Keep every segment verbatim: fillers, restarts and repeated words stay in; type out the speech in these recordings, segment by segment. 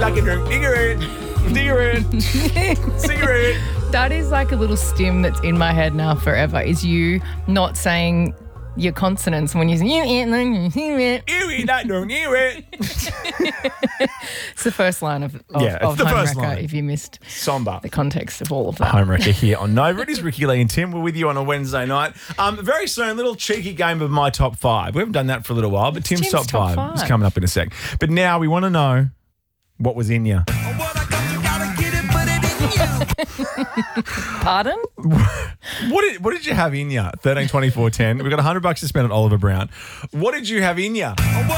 Like a drink. Cigarette. Cigarette. Cigarette. That is like a little stim that's in my head now forever, is you not saying your consonants when you say, Ewy, that don't hear it. it's the first line of, of, Yeah, it's of the Home first Wrecker, line. if you missed Somber. the context of all of that. Home Wrecker here on Nova. It is Ricky Lee and Tim. We're with you on a Wednesday night. Um, very soon, a little cheeky game of my top five. We haven't done that for a little while, but Tim's, Tim's top, top five, five. is coming up in a sec. But now we want to know what was in you. Pardon? What did what did you have in you? thirteen twenty-four ten. We've got one hundred bucks to spend at Oliver Brown. What did you have in you?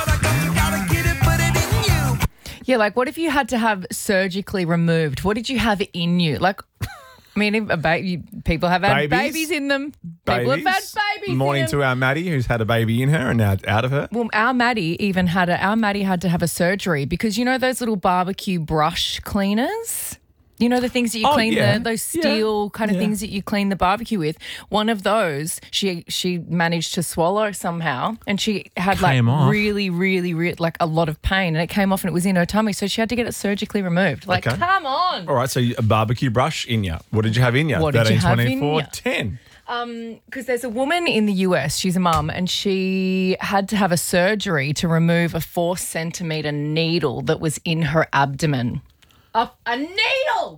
Yeah, like what if you had to have surgically removed? What did you have in you? Like, I mean, if a baby, people have had Babies? babies, in them. People have had babies Morning in them. to our Maddie, who's had a baby in her and now it's out of her. Well, our Maddie even had a, our Maddie had to have a surgery because you know those little barbecue brush cleaners? You know the things that you Oh, clean yeah. the those Yeah. steel kind of Yeah. things that you clean the barbecue with. One of those she she managed to swallow somehow, and she had like Came off. really, really, really like a lot of pain, and it came off and it was in her tummy, so she had to get it surgically removed. Like, Okay. come on. All right, so a barbecue brush in you. What did you have in you? What did you have in twenty-four ya? ten. Because there's a woman in the U S, she's a mum, and she had to have a surgery to remove a four centimetre needle that was in her abdomen. A, a needle!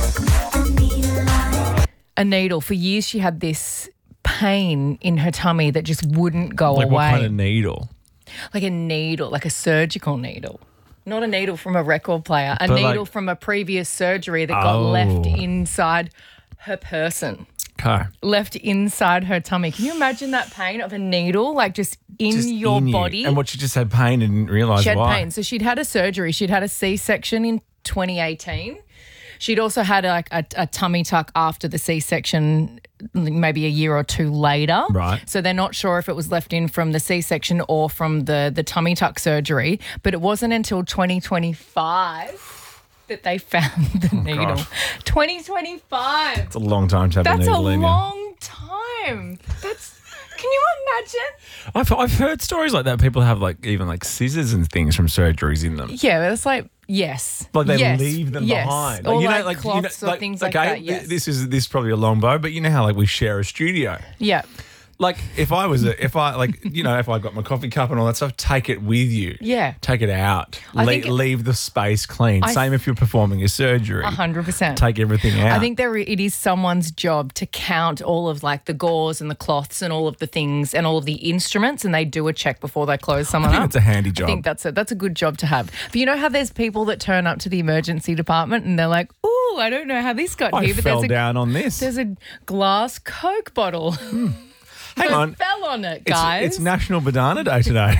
A needle. For years she had this pain in her tummy that just wouldn't go Like away. what kind of needle? Like a needle, like a surgical needle. Not a needle from a record player, a But needle like- from a previous surgery that got Oh. left inside her person. Okay. Left inside her tummy. Can you imagine that pain of a needle, like just in Just your in you. body? And what, she just had pain and didn't realise She had why. pain. So she'd had a surgery. She'd had a C-section in twenty eighteen. She'd also had like a, a tummy tuck after the C-section, maybe a year or two later. Right. So they're not sure if it was left in from the C-section or from the, the tummy tuck surgery. But it wasn't until twenty twenty-five that they found the needle. gosh. twenty twenty-five. It's a long time to have That's a a needle in you. long time. That's. Can you imagine? I've, I've heard stories like that. People have like even like scissors and things from surgeries in them. Yeah, but it's like yes, Like they yes, leave them yes. behind. or you like, know, like cloths you know, or things like that. Yes. This is this is probably a long bow, but you know how like we share a studio. yeah. Like if I was a, if I like you know if I got my coffee cup and all that stuff, take it with you. Yeah. Take it out. I Le- think it- leave the space clean. I- Same if you're performing a surgery. A hundred percent. Take everything out. I think there it is someone's job to count all of like the gauze and the cloths and all of the things and all of the instruments, and they do a check before they close someone I think up. it's a handy job. I think that's a that's a good job to have. But you know how there's people that turn up to the emergency department and they're like, "Ooh, I don't know how this got I here, but fell there's a down on this. there's a glass Coke bottle." Hang that on. fell on it, It's, guys. it's National Banana Day today.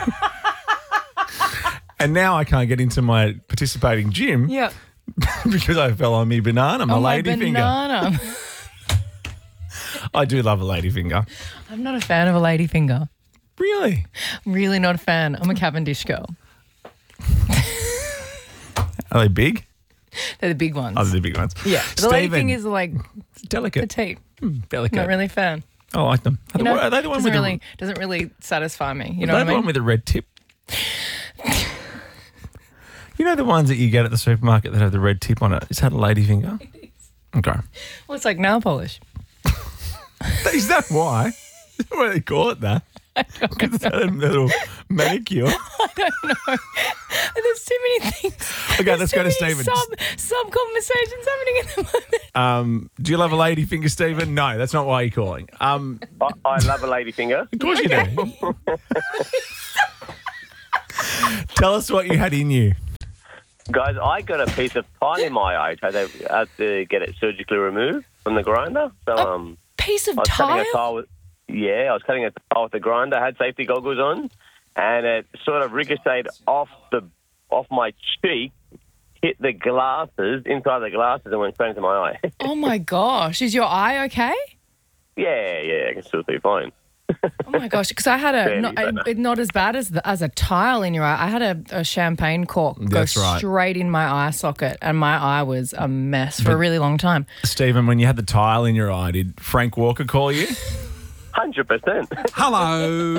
And now I can't get into my participating gym yeah. because I fell on me banana, my Oh, my lady finger. banana. I do love a lady finger. I'm not a fan of a lady finger. Really? I'm really not a fan. I'm a Cavendish girl. Are they big? They're the big ones. Oh, they're the big ones. yeah. The lady Stephen. fingers are like Delicate. petite. Delicate. Not really a fan. I like them. Are, You they- know, are they the one doesn't with really the, doesn't really satisfy me. You are know they what I the one mean? with the red tip? You know the ones that you get at the supermarket that have the red tip on it? Is that a lady finger? Okay. Well, it's like nail polish. Is that why? Is that why they call it that? Because it's a little manicure. There's too many things. Okay, There's let's too go to many Stephen. Sub sub conversations happening at the moment. Um, do you love a lady finger, Stephen? No, that's not why you're calling. Um, I, I love a lady finger. of course you do. Tell us what you had in you. Guys, I got a piece of tile in my eye. I had to, had to get it surgically removed from the grinder. So um, Piece of I was cutting tile. a tile with, yeah, I was cutting a tile with the grinder. I had safety goggles on, and it sort of ricocheted off the off my cheek, hit the glasses, inside the glasses, and went straight into my eye. Oh my gosh, is your eye okay? yeah, yeah, I can still see fine. Oh my gosh, because I had a Barely, not, but no. a, not as bad as the, as a tile in your eye. I had a, a champagne cork go That's right. straight in my eye socket, and my eye was a mess for a really long time. Stephen, when you had the tile in your eye, did Frank Walker call you? one hundred percent. Hello.